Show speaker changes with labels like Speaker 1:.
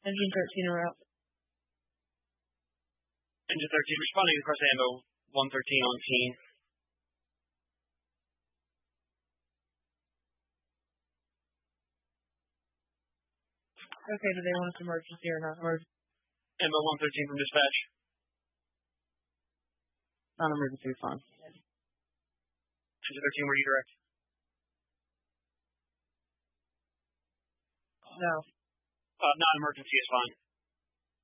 Speaker 1: Engine 13 en route.
Speaker 2: Engine 13 responding across AMO 113 on scene.
Speaker 1: Okay, do they want us emergency or not emergency?
Speaker 2: AMO 113 from dispatch.
Speaker 1: Non-emergency is fine.
Speaker 2: Engine 13, where do you direct?
Speaker 1: No.
Speaker 2: Non-emergency is fine.